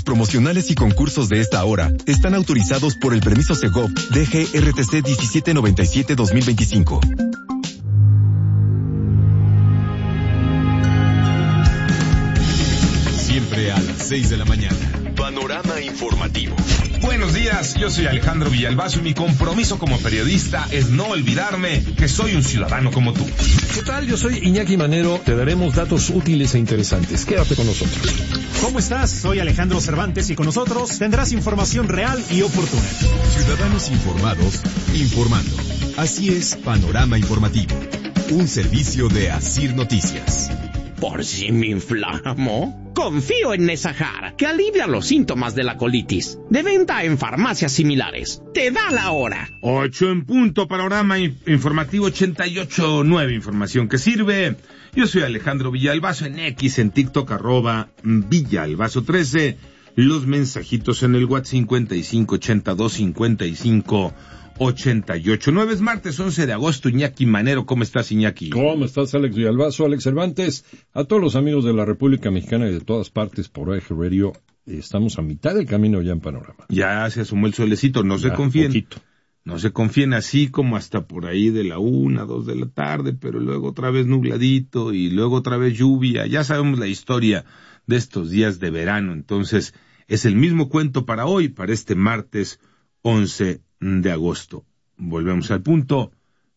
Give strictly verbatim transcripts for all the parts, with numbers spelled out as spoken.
promocionales y concursos de esta hora están autorizados por el permiso Segov D G R T C diecisiete noventa y siete dos mil veinticinco. Siempre a las seis de la mañana. Panorama informativo. Buenos días, yo soy Alejandro Villalbazo y mi compromiso como periodista es no olvidarme que soy un ciudadano como tú. ¿Qué tal? Yo soy Iñaki Manero. Te daremos datos útiles e interesantes. Quédate con nosotros. ¿Cómo estás? Soy Alejandro Cervantes y con nosotros tendrás información real y oportuna. Ciudadanos informados, informando. Así es Panorama Informativo, un servicio de Asir Noticias. ¿Por si me inflamo? Confío en Nesajar, que alivia los síntomas de la colitis. De venta en farmacias similares. Te da la hora. Ocho en punto, Panorama Informativo ochenta y ocho punto nueve, información que sirve. Yo soy Alejandro Villalbazo en X, en TikTok, arroba Villalbazo trece. Los mensajitos en el WhatsApp cincuenta y cinco ochenta y dos cincuenta y cinco ochenta y ocho. nueve es martes once de agosto. Iñaki Manero, ¿cómo estás, Iñaki? ¿Cómo estás, Alex Villalbazo, Alex Cervantes? A todos los amigos de la República Mexicana y de todas partes por A E G Radio, estamos a mitad del camino ya en Panorama. Ya se asomó el solecito, no ya, se confíen. Poquito. No se confíen así como hasta por ahí de la una, dos de la tarde, pero luego otra vez nubladito y luego otra vez lluvia. Ya sabemos la historia de estos días de verano, entonces es el mismo cuento para hoy, para este martes once de agosto. Volvemos al punto.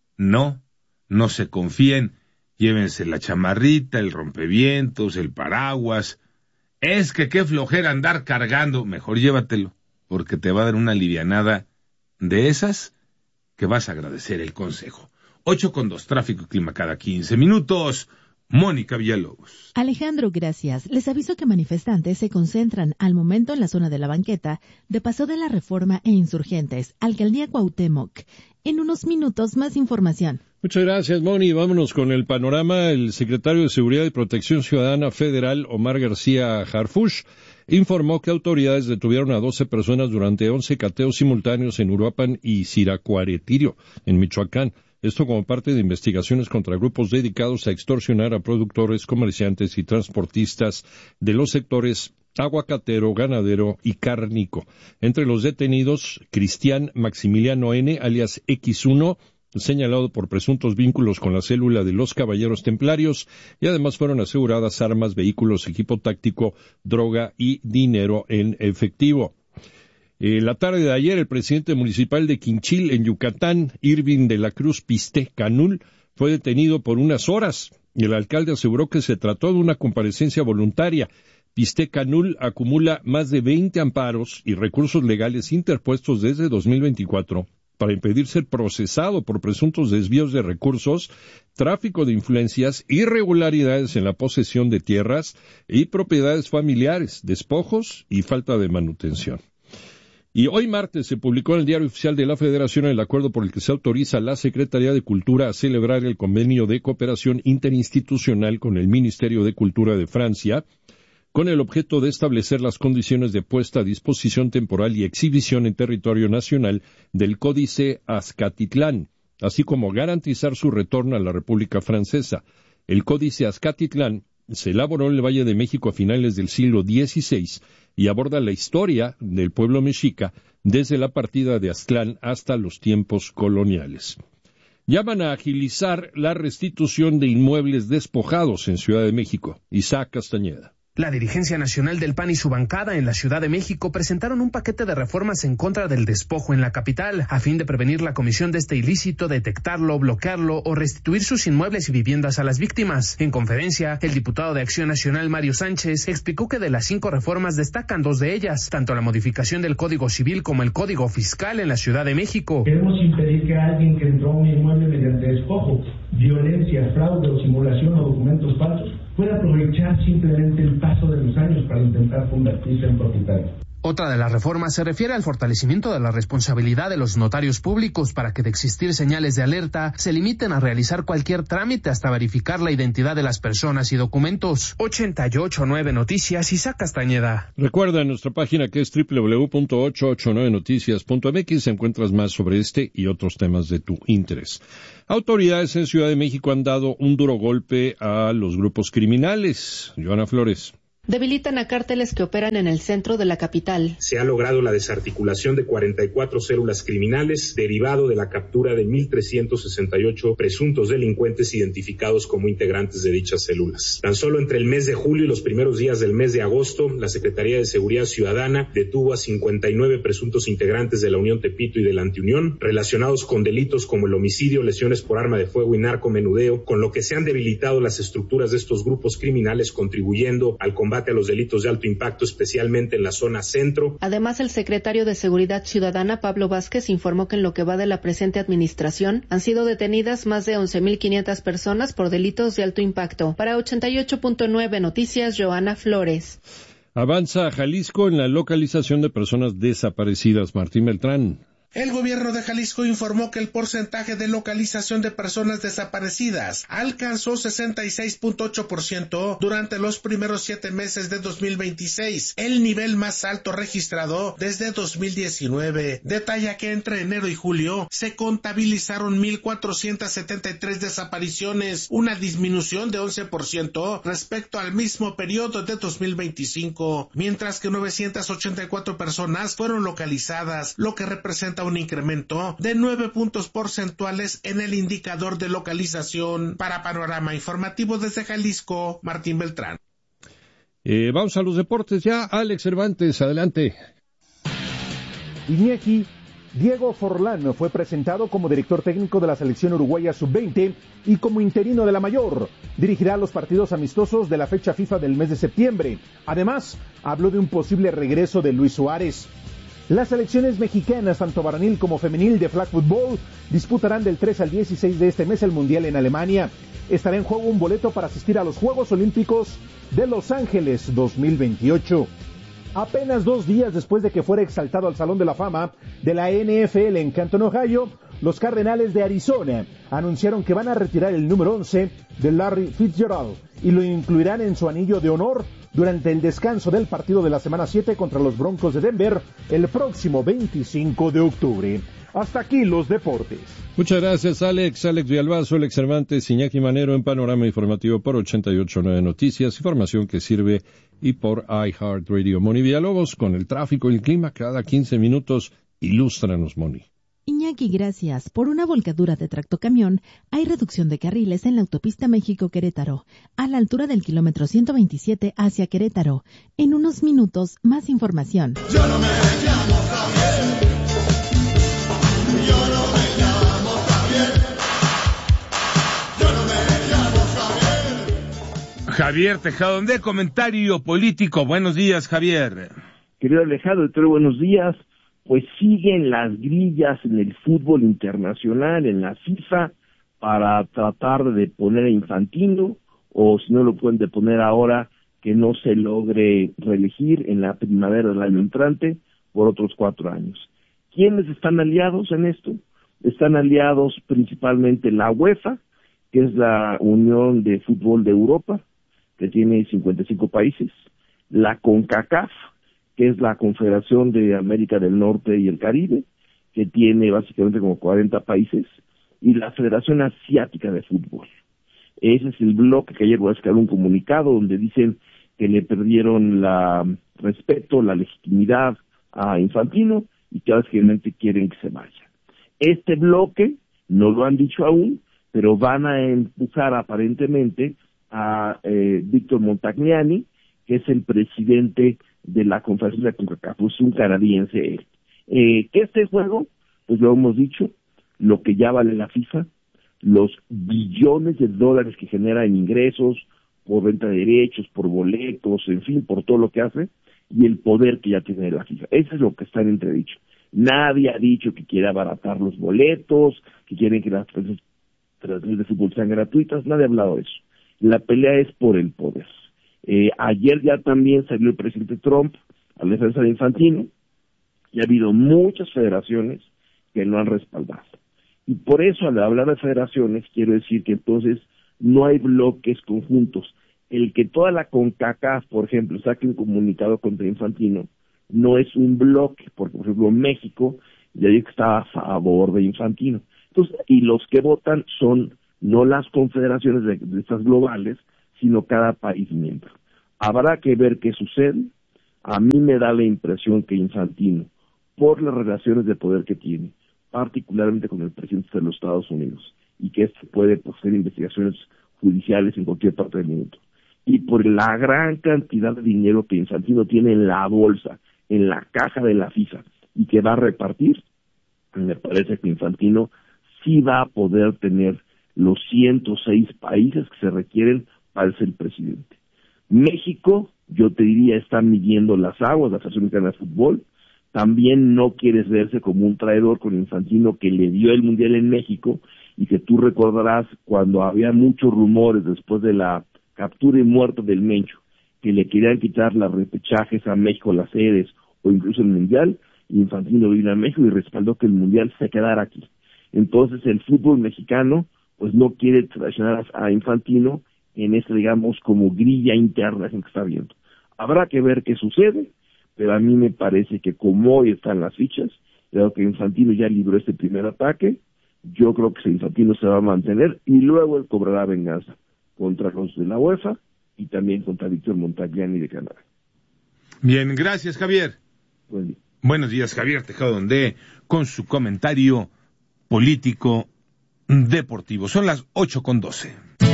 No, no se confíen. Llévense la chamarrita, el rompevientos, el paraguas. Es que qué flojera andar cargando. Mejor llévatelo, porque te va a dar una livianada de esas que vas a agradecer el consejo. Ocho con dos, tráfico y clima cada quince minutos. Mónica Villalobos. Alejandro, gracias. Les aviso que manifestantes se concentran al momento en la zona de la banqueta de Paso de la Reforma e Insurgentes, Alcaldía Cuauhtémoc. En unos minutos, más información. Muchas gracias, Moni. Vámonos con el panorama. El secretario de Seguridad y Protección Ciudadana Federal, Omar García Harfuch, informó que autoridades detuvieron a doce personas durante once cateos simultáneos en Uruapan y Siracuaretirio, en Michoacán. Esto como parte de investigaciones contra grupos dedicados a extorsionar a productores, comerciantes y transportistas de los sectores aguacatero, ganadero y cárnico. Entre los detenidos, Cristian Maximiliano N., alias equis uno, señalado por presuntos vínculos con la célula de los Caballeros Templarios, y además fueron aseguradas armas, vehículos, equipo táctico, droga y dinero en efectivo. Eh, la tarde de ayer, el presidente municipal de Quinchil, en Yucatán, Irving de la Cruz Piste Canul, fue detenido por unas horas. El alcalde aseguró que se trató de una comparecencia voluntaria. Piste Canul acumula más de veinte amparos y recursos legales interpuestos desde dos mil veinticuatro para impedir ser procesado por presuntos desvíos de recursos, tráfico de influencias, irregularidades en la posesión de tierras y propiedades familiares, despojos y falta de manutención. Y hoy martes se publicó en el Diario Oficial de la Federación el acuerdo por el que se autoriza a la Secretaría de Cultura a celebrar el convenio de cooperación interinstitucional con el Ministerio de Cultura de Francia, con el objeto de establecer las condiciones de puesta a disposición temporal y exhibición en territorio nacional del Códice Azcatitlán, así como garantizar su retorno a la República Francesa. El Códice Azcatitlán se elaboró en el Valle de México a finales del siglo dieciséis y aborda la historia del pueblo mexica desde la partida de Aztlán hasta los tiempos coloniales. Llaman a agilizar la restitución de inmuebles despojados en Ciudad de México. Isaac Castañeda. La dirigencia nacional del P A N y su bancada en la Ciudad de México presentaron un paquete de reformas en contra del despojo en la capital, a fin de prevenir la comisión de este ilícito, detectarlo, bloquearlo o restituir sus inmuebles y viviendas a las víctimas. En conferencia, el diputado de Acción Nacional, Mario Sánchez, explicó que de las cinco reformas destacan dos de ellas, tanto la modificación del Código Civil como el Código Fiscal en la Ciudad de México. Queremos impedir que alguien que entró a un inmueble mediante despojo, violencia, fraude o simulación o documentos falsos puede aprovechar simplemente el paso de los años para intentar convertirse en propietario. Otra de las reformas se refiere al fortalecimiento de la responsabilidad de los notarios públicos para que, de existir señales de alerta, se limiten a realizar cualquier trámite hasta verificar la identidad de las personas y documentos. ochenta y ocho punto nueve Noticias, Isaac Castañeda. Recuerda en nuestra página que es doble u doble u doble u punto ochocientos ochenta y nueve noticias punto m x, encuentras más sobre este y otros temas de tu interés. Autoridades en Ciudad de México han dado un duro golpe a los grupos criminales. Joana Flores. debilitan a cárteles que operan en el centro de la capital. Se ha logrado la desarticulación de cuarenta y cuatro células criminales, derivado de la captura de mil trescientos sesenta y ocho presuntos delincuentes identificados como integrantes de dichas células. Tan solo entre el mes de julio y los primeros días del mes de agosto, la Secretaría de Seguridad Ciudadana detuvo a cincuenta y nueve presuntos integrantes de la Unión Tepito y de la Antiunión, relacionados con delitos como el homicidio, lesiones por arma de fuego y narcomenudeo, con lo que se han debilitado las estructuras de estos grupos criminales, contribuyendo al combate a los delitos de alto impacto, especialmente en la zona centro. Además, el secretario de Seguridad Ciudadana, Pablo Vázquez, informó que en lo que va de la presente administración han sido detenidas más de once mil quinientas personas por delitos de alto impacto. Para ochenta y ocho punto nueve Noticias, Joana Flores. Avanza Jalisco en la localización de personas desaparecidas. Martín Beltrán. El gobierno de Jalisco informó que el porcentaje de localización de personas desaparecidas alcanzó sesenta y seis punto ocho por ciento durante los primeros siete meses de dos mil veintiséis, el nivel más alto registrado desde dos mil diecinueve. Detalla que entre enero y julio se contabilizaron mil cuatrocientas setenta y tres desapariciones, una disminución de once por ciento respecto al mismo periodo de dos mil veinticinco, mientras que novecientas ochenta y cuatro personas fueron localizadas, lo que representa un incremento de nueve puntos porcentuales en el indicador de localización. Para Panorama Informativo desde Jalisco, Martín Beltrán. Eh, vamos a los deportes ya. Alex Cervantes, adelante. Iñaki Diego Forlán fue presentado como director técnico de la selección uruguaya sub veinte y como interino de la mayor. Dirigirá los partidos amistosos de la fecha FIFA del mes de septiembre. Además, habló de un posible regreso de Luis Suárez. Las selecciones mexicanas, tanto varonil como femenil de flag football, disputarán del tres al dieciséis de este mes el Mundial en Alemania. Estará en juego un boleto para asistir a los Juegos Olímpicos de Los Ángeles dos mil veintiocho. Apenas dos días después de que fuera exaltado al Salón de la Fama de la N F L en Canton, Ohio, los Cardenales de Arizona anunciaron que van a retirar el número once de Larry Fitzgerald y lo incluirán en su anillo de honor durante el descanso del partido de la semana siete contra los Broncos de Denver el próximo veinticinco de octubre. Hasta aquí los deportes. Muchas gracias, Alex. Alex Villalbazo, Alex Cervantes, Iñaki Manero en Panorama Informativo por ochenta y ocho punto nueve Noticias, información que sirve y por iHeartRadio. Moni Villalobos, con el tráfico y el clima cada quince minutos. Ilústranos, Moni. Iñaki, gracias. Por una volcadura de tractocamión, hay reducción de carriles en la autopista México-Querétaro, a la altura del kilómetro ciento veintisiete hacia Querétaro. En unos minutos, más información. Yo no me llamo Javier. Yo no me llamo Javier. Yo no me llamo Javier. Javier Tejado, de Comentario Político. Buenos días, Javier. Querido Alejandro, buenos días. Pues siguen las grillas en el fútbol internacional, en la FIFA, para tratar de poner a Infantino, o si no lo pueden deponer ahora, que no se logre reelegir en la primavera del año entrante por otros cuatro años. ¿Quiénes están aliados en esto? Están aliados principalmente la UEFA, que es la Unión de Fútbol de Europa, que tiene cincuenta y cinco países, la CONCACAF, que es la Confederación de América del Norte y el Caribe, que tiene básicamente como cuarenta países, y la Federación Asiática de Fútbol. Ese es el bloque que ayer voy a sacar un comunicado donde dicen que le perdieron la respeto, la legitimidad a Infantino y que básicamente quieren que se vaya. Este bloque, no lo han dicho aún, pero van a empujar aparentemente a eh, Víctor Montagnani, que es el presidente de la Confederación de CONCACAF, pues un canadiense él. Eh, ¿Qué es este juego? Pues lo hemos dicho, lo que ya vale la FIFA, los billones de dólares que genera en ingresos, por venta de derechos, por boletos, en fin, por todo lo que hace, y el poder que ya tiene la FIFA. Eso es lo que está en entredicho. Nadie ha dicho que quiere abaratar los boletos, que quieren que las transmisiones de fútbol sean gratuitas, nadie ha hablado de eso. La pelea es por el poder. Eh, ayer ya también salió el presidente Trump a la defensa de Infantino, y ha habido muchas federaciones que lo han respaldado. Y por eso, al hablar de federaciones, quiero decir que entonces no hay bloques conjuntos. El que toda la CONCACAF, por ejemplo, saque un comunicado contra Infantino, no es un bloque, porque, por ejemplo, México ya dijo que estaba a favor de Infantino. Entonces, y los que votan son no las confederaciones de, de estas globales, sino cada país miembro. Habrá que ver qué sucede. A mí me da la impresión que Infantino, por las relaciones de poder que tiene, particularmente con el presidente de los Estados Unidos, y que este puede hacer investigaciones judiciales en cualquier parte del mundo, y por la gran cantidad de dinero que Infantino tiene en la bolsa, en la caja de la FIFA, y que va a repartir, me parece que Infantino sí va a poder tener los ciento seis países que se requieren para ser presidente. México, yo te diría, está midiendo las aguas, la Federación Mexicana de Fútbol. También no quieres verse como un traidor con Infantino, que le dio el Mundial en México, y que tú recordarás cuando había muchos rumores después de la captura y muerte del Mencho, que le querían quitar las repechajes a México, las sedes, o incluso el Mundial. Infantino vino a México y respaldó que el Mundial se quedara aquí. Entonces el fútbol mexicano pues no quiere traicionar a Infantino en esta, digamos, como grilla interna que está viendo. Habrá que ver qué sucede, pero a mí me parece que como hoy están las fichas, creo que Infantino ya libró este primer ataque. Yo creo que Infantino se va a mantener y luego él cobrará venganza contra los de la UEFA y también contra Víctor Montagliani de Canadá. Bien, gracias, Javier. Buen día. Buenos días, Javier Tejado Donde, con su comentario político deportivo. Son las ocho con doce.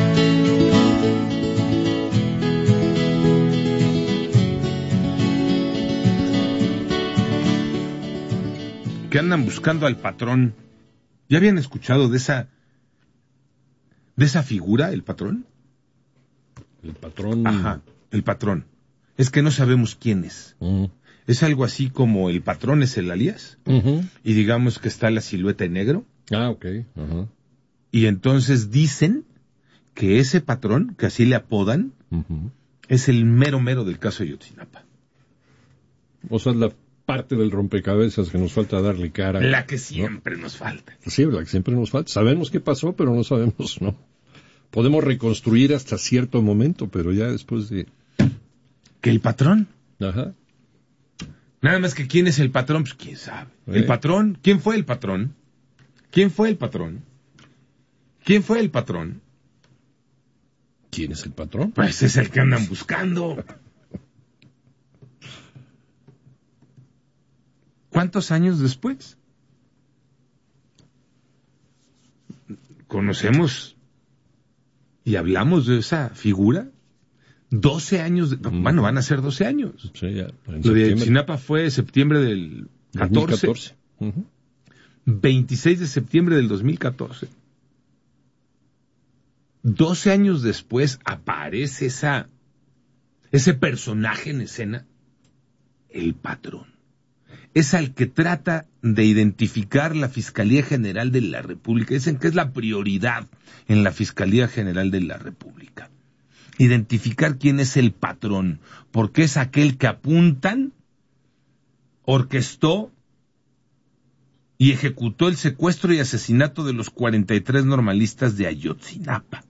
Que andan buscando al patrón. ¿Ya habían escuchado de esa de esa figura, el patrón? El patrón. Ajá, el patrón. Es que no sabemos quién es. Uh-huh. Es algo así como el patrón es el alias. Uh-huh. Y digamos que está la silueta en negro. Ah, ok. Uh-huh. Y entonces dicen que ese patrón, que así le apodan, uh-huh, es el mero mero del caso de Ayotzinapa. O sea, la parte del rompecabezas que nos falta darle cara. La que siempre, ¿no?, nos falta. Sí, la que siempre nos falta. Sabemos qué pasó, pero no sabemos, ¿no? Podemos reconstruir hasta cierto momento, pero ya después de... ¿Que el patrón? Ajá. Nada más que ¿quién es el patrón? Pues quién sabe. ¿Eh? ¿El patrón? ¿Quién fue el patrón? ¿Quién fue el patrón? ¿Quién fue el patrón? ¿Quién es el patrón? Pues es el que andan buscando. ¿Cuántos años después? Conocemos y hablamos de esa figura. doce años, de, mm. bueno, van a ser doce años. Sí, ya. Lo de Ayotzinapa fue septiembre del catorce. dos mil catorce. Uh-huh. veintiséis de septiembre del dos mil catorce. doce años después aparece esa, ese personaje en escena, el patrón. Es al que trata de identificar la Fiscalía General de la República. Dicen que es la prioridad en la Fiscalía General de la República. Identificar quién es el patrón, porque es aquel que apuntan, orquestó y ejecutó el secuestro y asesinato de los cuarenta y tres normalistas de Ayotzinapa.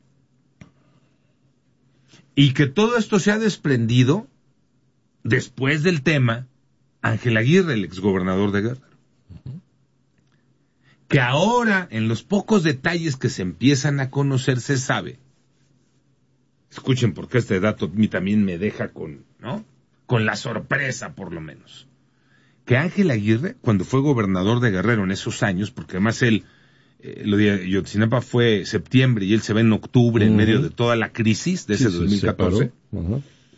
Y que todo esto se ha desprendido después del tema Ángel Aguirre, el exgobernador de Guerrero. Uh-huh. Que ahora, en los pocos detalles que se empiezan a conocer, se sabe. Escuchen, porque este dato a mí también me deja con, ¿no?, con la sorpresa, por lo menos. Que Ángel Aguirre, cuando fue gobernador de Guerrero en esos años, porque además él, eh, lo de Ayotzinapa fue septiembre y él se ve en octubre, uh-huh, en medio de toda la crisis de ese sí, dos mil catorce. Uh-huh.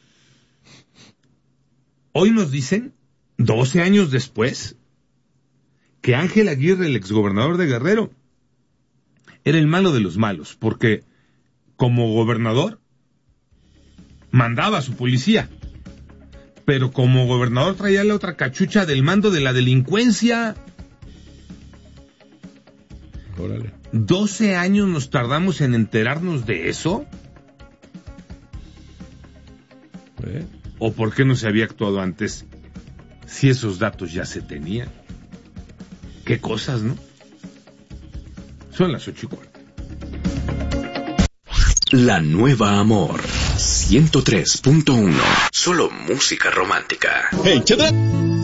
Hoy nos dicen, doce años después, que Ángel Aguirre, el exgobernador de Guerrero, era el malo de los malos, porque como gobernador mandaba a su policía, pero como gobernador traía la otra cachucha del mando de la delincuencia. Órale. ¿doce años nos tardamos en enterarnos de eso? ¿Eh? ¿O por qué no se había actuado antes si esos datos ya se tenían? ¿Qué cosas, no? Son las ocho y cuarto. La Nueva Amor ciento tres punto uno. Solo música romántica. Hey, chedra.